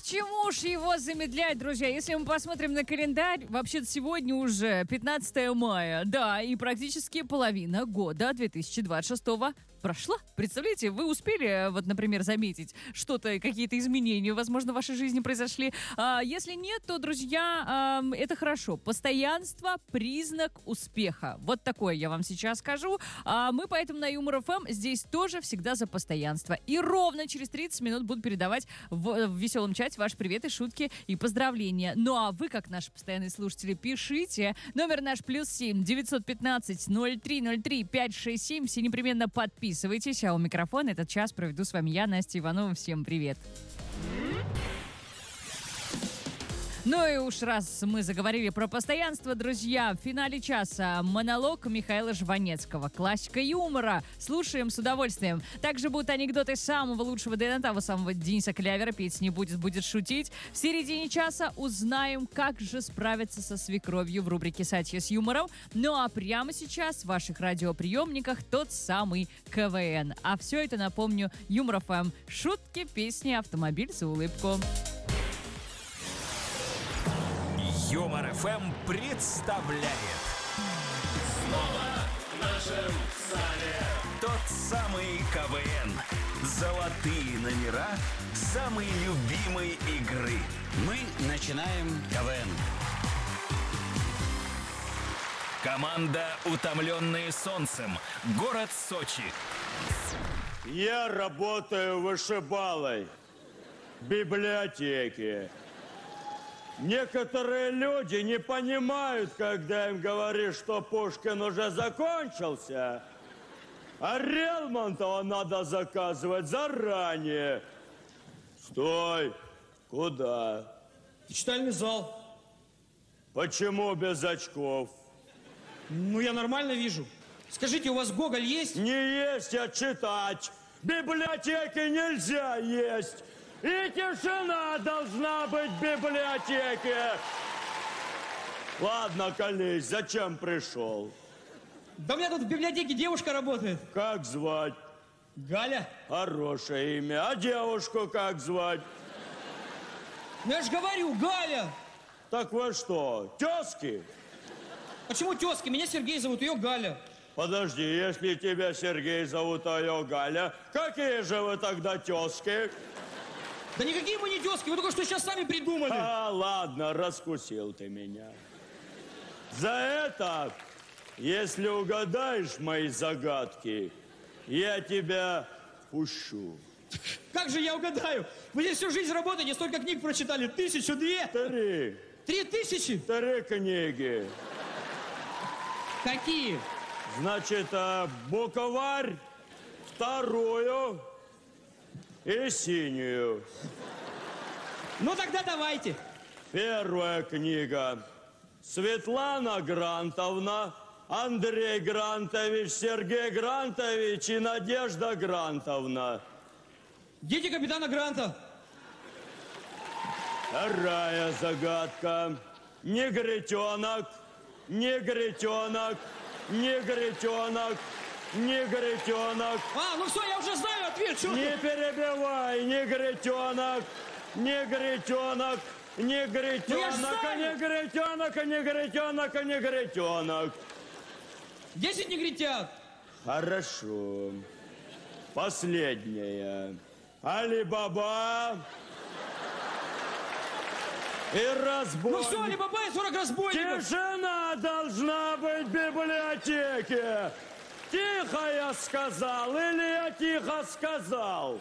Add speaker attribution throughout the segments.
Speaker 1: чему ж его замедлять, друзья? Если мы посмотрим на календарь, вообще-то сегодня уже 15 мая, да, и практически половина года 2026 прошла. Представляете, вы успели, вот, например, заметить что-то, какие-то изменения, возможно, в вашей жизни произошли. Если нет, то, друзья, это хорошо. Постоянство – признак успеха. Вот такое я вам сейчас скажу. Мы поэтому на Юмор ФМ здесь тоже всегда за постоянство. И ровно через 30 минут буду передавать в веселом чате ваши приветы, шутки и поздравления. Ну а вы, как наши постоянные слушатели, пишите. Номер наш +7 915 0303 567. Все непременно подписывайтесь. А у микрофона этот час проведу с вами я, Настя Иванова. Всем привет. Ну и уж раз мы заговорили про постоянство, друзья, в финале часа монолог Михаила Жванецкого. Классика юмора. Слушаем с удовольствием. Также будут анекдоты самого лучшего ДН, того самого Дениса Клявера. Петь не будет шутить. В середине часа узнаем, как же справиться со свекровью в рубрике «Сатья с юмором». Ну а прямо сейчас в ваших радиоприемниках тот самый КВН. А все это, напомню, Юмор ФМ. Шутки, песни, автомобиль за улыбку.
Speaker 2: Юмор ФМ представляет.
Speaker 3: Снова в нашем зале
Speaker 2: Тот самый КВН. Золотые номера самой любимой игры.
Speaker 4: Мы начинаем КВН.
Speaker 2: Команда «Утомленные солнцем». Город Сочи.
Speaker 5: Я работаю вышибалой в библиотеке. Некоторые люди не понимают, когда им говоришь, что Пушкин уже закончился, а Лермонтова надо заказывать заранее. Стой! Куда?
Speaker 6: Читальный зал.
Speaker 5: Почему без очков?
Speaker 6: Ну, я нормально вижу. Скажите, у вас Гоголь есть?
Speaker 5: Не есть, а читать. В библиотеке нельзя есть. И тишина должна быть в библиотеке. Ладно, колись, зачем пришел?
Speaker 6: Да у меня тут в библиотеке девушка работает.
Speaker 5: Как звать?
Speaker 6: Галя.
Speaker 5: Хорошее имя. А девушку как звать?
Speaker 6: Ну я же говорю, Галя.
Speaker 5: Так вы что, тезки?
Speaker 6: Почему тезки? Меня Сергей зовут, ее Галя.
Speaker 5: Подожди, если тебя Сергей зовут, а ее Галя, какие же вы тогда тезки?
Speaker 6: Да никакие мы не тезки, вы только что сейчас сами придумали.
Speaker 5: Ладно, раскусил ты меня. За это, если угадаешь мои загадки, я тебя пущу.
Speaker 6: Как же я угадаю? Вы здесь всю жизнь работаете, столько книг прочитали. 1000, 2.
Speaker 5: 3.
Speaker 6: 3000?
Speaker 5: 3 книги.
Speaker 6: Какие?
Speaker 5: Значит, букварь, вторую и синюю.
Speaker 6: Ну тогда давайте.
Speaker 5: Первая книга. Светлана Грантовна, Андрей Грантович, Сергей Грантович и Надежда Грантовна.
Speaker 6: Дети капитана Гранта.
Speaker 5: Вторая загадка. Негритенок, негритенок, негритенок, негритенок.
Speaker 6: Ну все, я уже знаю ответ. Что
Speaker 5: Не
Speaker 6: ты?
Speaker 5: перебивай, негритенок, негритенок, негритенок,
Speaker 6: Ну я ж знаю.
Speaker 5: негритенок, негритенок, негритенок.
Speaker 6: 10 негритят.
Speaker 5: Хорошо. Последняя. Али-Баба и разбойник.
Speaker 6: Ну все, Али-Баба и 40 разбойников.
Speaker 5: Тишина должна быть в библиотеке. Тихо я сказал, или я тихо сказал?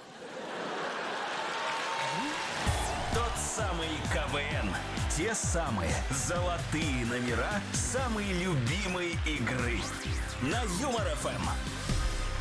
Speaker 2: Тот самый КВН. Те самые золотые номера самой любимой игры. На Юмор ФМ.